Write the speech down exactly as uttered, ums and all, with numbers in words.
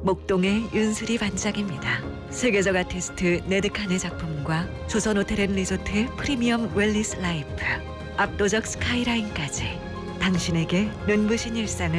목동의 윤수리 반짝입니다. 세계적 아티스트 네드칸의 작품과 조선 호텔앤리조트의 프리미엄 웰니스 라이프, 압도적 스카이라인까지 당신에게 눈부신 일상을